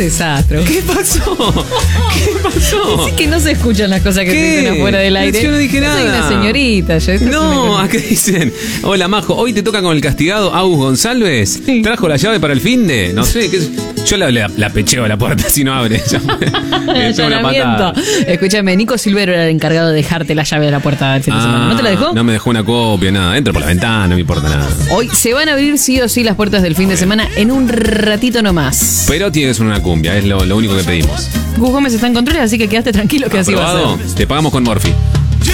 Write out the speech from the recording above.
desastre. ¿Qué pasó? ¿Qué pasó? Dice que no se escuchan las cosas que se dicen afuera del aire. Yo no dije nada. Soy una señorita. No, acá dicen: hola, Majo, hoy te toca con el castigado Agus González. Sí. ¿Trajo la llave para el finde? No sé, yo la pecheo a la puerta si no abre. Allanamiento. Escúchame, Nico Silvero era el encargado de dejarte la llave de la puerta del fin de semana. ¿No te la dejó? No me dejó una copia, nada. Entro por la ventana, no me importa nada. Hoy se van a abrir sí o sí las puertas del fin de semana en un ratito nomás. Pero tiene que ser una cumbia, es lo único que pedimos. Gus Gómez está en control, así que quedaste tranquilo que así va a ¿Aprobado? ser. Te pagamos con Morphy.